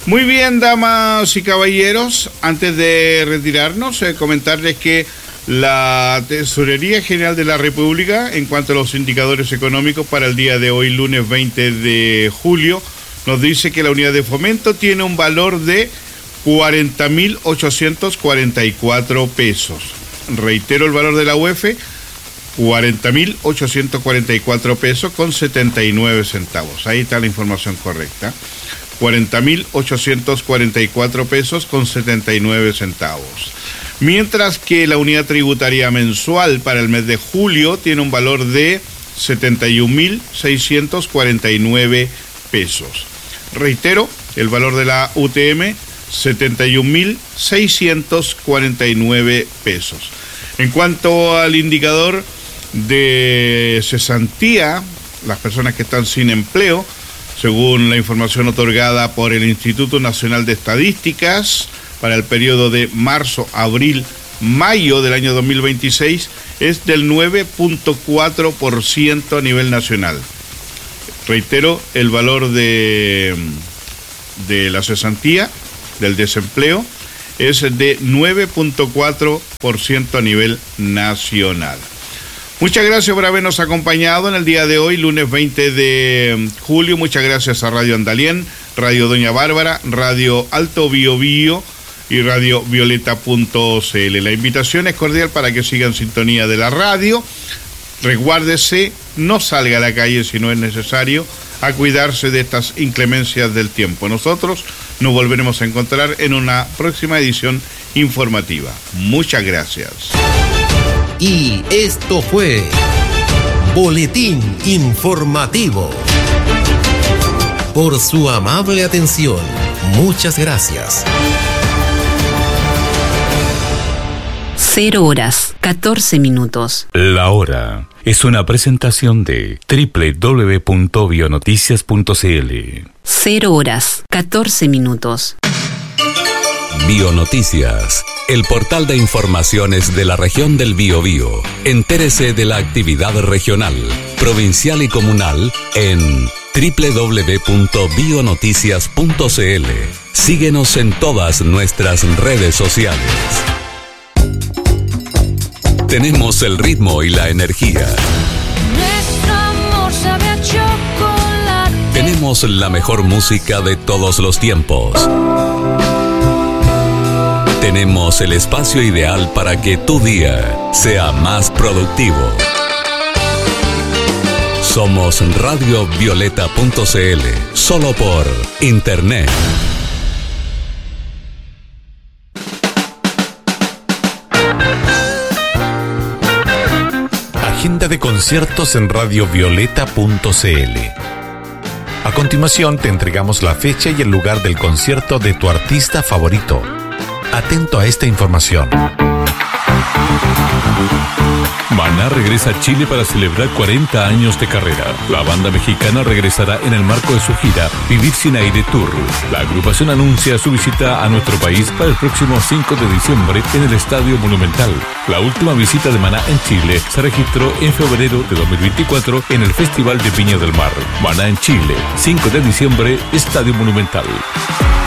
Muy bien, damas y caballeros, antes de retirarnos, comentarles que la Tesorería General de la República, en cuanto a los indicadores económicos para el día de hoy, lunes 20 de julio, nos dice que la unidad de fomento tiene un valor de 40.844 pesos. Reitero el valor de la UEF, 40.844 pesos con 79 centavos. Ahí está la información correcta. 40.844 pesos con 79 centavos. Mientras que la unidad tributaria mensual para el mes de julio tiene un valor de 71.649 pesos. Reitero, el valor de la UTM, 71.649 pesos. En cuanto al indicador de cesantía, las personas que están sin empleo, según la información otorgada por el Instituto Nacional de Estadísticas, para el periodo de marzo, abril, mayo del año 2026, es del 9.4% a nivel nacional. Reitero, el valor de la cesantía, del desempleo, es de 9.4% a nivel nacional. Muchas gracias por habernos acompañado en el día de hoy, lunes 20 de julio. Muchas gracias a Radio Andalién, Radio Doña Bárbara, Radio Alto Biobío y Radio Violeta.cl. La invitación es cordial para que sigan sintonía de la radio. Resguárdese, no salga a la calle si no es necesario, a cuidarse de estas inclemencias del tiempo. Nosotros nos volveremos a encontrar en una próxima edición informativa. Muchas gracias. Y esto fue Boletín Informativo. Por su amable atención, muchas gracias. 0 horas, 14 minutos. La hora es una presentación de www.bionoticias.cl. 0 horas, 14 minutos. Bionoticias, el portal de informaciones de la región del Biobío. Entérese de la actividad regional, provincial y comunal en www.bionoticias.cl. Síguenos en todas nuestras redes sociales. Tenemos el ritmo y la energía. Nuestro amor sabe a chocolate. Tenemos la mejor música de todos los tiempos. Tenemos el espacio ideal para que tu día sea más productivo. Somos radiovioleta.cl, solo por internet. Agenda de conciertos en radiovioleta.cl. A continuación te entregamos la fecha y el lugar del concierto de tu artista favorito. Atento a esta información. Maná regresa a Chile para celebrar 40 años de carrera. La banda mexicana regresará en el marco de su gira Vivir Sin Aire Tour. La agrupación anuncia su visita a nuestro país para el próximo 5 de diciembre en el Estadio Monumental. La última visita de Maná en Chile se registró en febrero de 2024 en el Festival de Viña del Mar. Maná en Chile, 5 de diciembre, Estadio Monumental.